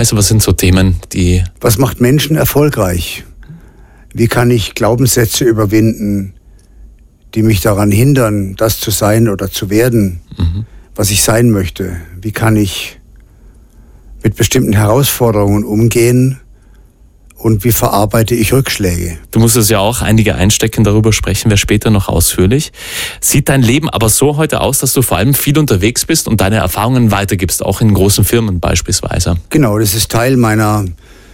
Lebensweise? Was sind so Themen, die... Was macht Menschen erfolgreich? Wie kann ich Glaubenssätze überwinden, die mich daran hindern, das zu sein oder zu werden, was ich sein möchte? Wie kann ich mit bestimmten Herausforderungen umgehen und wie verarbeite ich Rückschläge? Du musstest ja auch einige einstecken, darüber sprechen wir später noch ausführlich. Sieht dein Leben aber so heute aus, dass du vor allem viel unterwegs bist und deine Erfahrungen weitergibst, auch in großen Firmen beispielsweise? Genau, das ist Teil meiner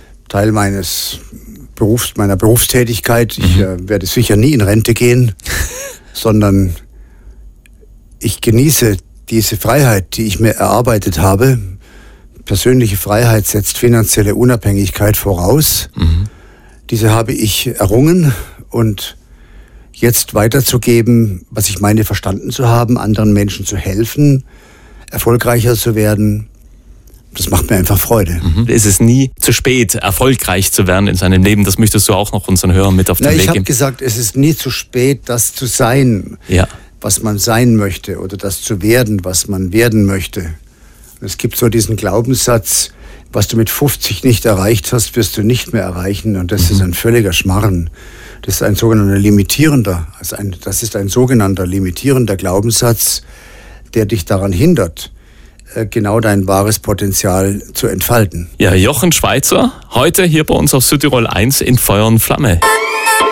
Berufstätigkeit. Ich werde sicher nie in Rente gehen, sondern ich genieße diese Freiheit, die ich mir erarbeitet habe. Persönliche Freiheit setzt finanzielle Unabhängigkeit voraus. Diese habe ich errungen und jetzt weiterzugeben, was ich meine, verstanden zu haben, anderen Menschen zu helfen, erfolgreicher zu werden, das macht mir einfach Freude. Es ist nie zu spät, erfolgreich zu werden in seinem Leben. Das möchtest du auch noch unseren Hörern mit auf den Weg geben. Ich habe gesagt, es ist nie zu spät, das zu sein, was man sein möchte, oder das zu werden, was man werden möchte. Es gibt so diesen Glaubenssatz, was du mit 50 nicht erreicht hast, wirst du nicht mehr erreichen. Und das ist ein völliger Schmarren. Das ist ein sogenannter limitierender Glaubenssatz, der dich daran hindert, genau dein wahres Potenzial zu entfalten. Ja, Jochen Schweizer, heute hier bei uns auf Südtirol 1 in Feuer und Flamme.